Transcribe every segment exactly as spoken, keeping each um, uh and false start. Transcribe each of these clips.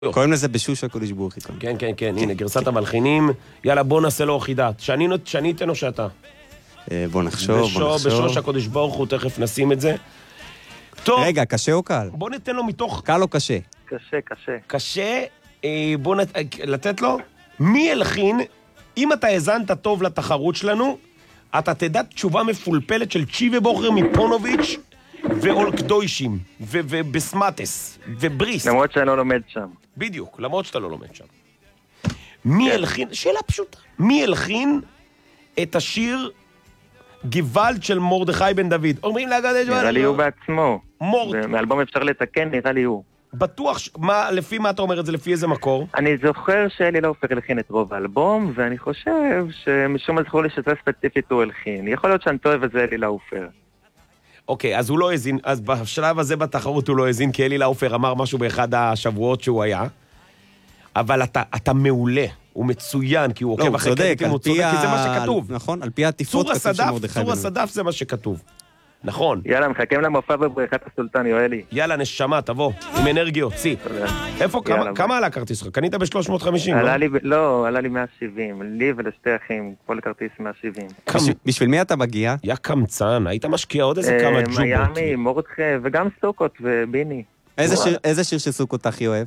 קוראים לזה בשוש הקודש ברוך הוא. כן, כן, כן, הנה, גרסת המלחינים. יאללה, בוא נעשה לו חידה. שאני אתן או שאתה? בוא נחשוב, בוא נחשוב. בשוש הקודש ברוך הוא, תכף נשים את זה. רגע, קשה או קל? בוא ניתן לו מתוך... קל או קשה? קשה, קשה. קשה, בוא לתת לו. מי הלחין, אם אתה הזנת טוב לתחרות שלנו, אתה תדע תשובה מפולפלת של צ'יבה בוכר מפונוביץ' ואולקדוישים, ובסמטס, ובריסט. למרות שאני לא לומד שם. בדיוק, למרות שאתה לא לומד שם. מי הלחין, שאלה פשוטה, מי הלחין את השיר גוואלד של מרדכי בן דוד? אומרים להגד... נראה לי הוא בעצמו. מורד. מאלבום אפשר לתקן, נראה לי הוא. בטוח, לפי מה אתה אומר את זה, לפי איזה מקור? אני זוכר שאלי לאופר הלחין את רוב האלבום, ואני חושב שמשום מה זכור לי שזה ספציפית הוא הלחין. יכול להיות שאני טועה וזה אלי לאופר. אוקיי, אז הוא לא הזין, אז בשלב הזה בתחרות הוא לא הזין, כי אלי לאופר אמר משהו באחד השבועות שהוא היה, אבל אתה, אתה מעולה, הוא מצוין, כי הוא עוקב אחרי קרדיטים, הוא צודק, כי זה מה שכתוב. נכון, על פי העטיפות כתוב של מרדכי בן דוד. צור הסדף זה מה שכתוב. נכון. יאללה, מחכים למופע בבריכת הסולטן, יואלי. יאללה, נשמה, תבוא, עם אנרגיות, צי. איפה, כמה עלה כרטיס שלך? קנית ב-שלוש מאות וחמישים, לא? לא, עלה לי מאה שבעים. לי ולשתי אחים, כל כרטיס מאה שבעים. בשביל מי אתה מגיע? יא קמצן, היית משקיע עוד איזה כמה ג'ובות. מיאמי, מורדכי, וגם סוכות וביני. איזה שיר של סוכות הכי אוהב?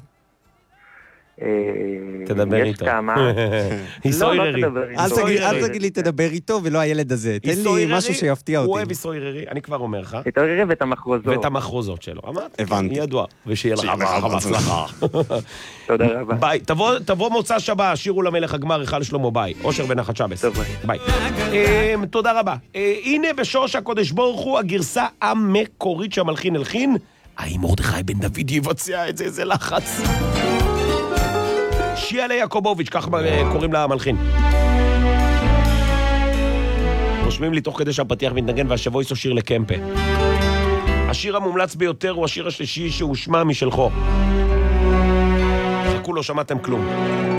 תדבר איתו. יש כמה. היסוי ררי. אל תגיד לי תדבר איתו ולא הילד הזה. תן לי משהו שיפתיע אותי. הוא אוהב היסוי ררי, אני כבר אומר לך. היסוי ררי ואת המחרוזות. ואת המחרוזות שלו. הבנתי. ידוע. ושיהיה לך בהצלחה. תודה רבה. ביי. תבוא מוצא שבה, שירו למלך הגמר, היכל שלמה, ביי. אושר בנחת שבס. ביי. תודה רבה. הנה בשוש הקודש ברוך הוא הגרסה המקורית שהמלחין הלחין. האם מרדכי בן דוד יבצע את זה? איזה לחץ. שיאלה יעקובוביץ', כך קוראים לה המלחין. רושמים לי תוך כדי שהפתיח מתנגן והשבוע יסו שיר לקמפה. השיר המומלץ ביותר הוא השיר השלישי שהושמע משלחו. חכו, לא שמעתם כלום.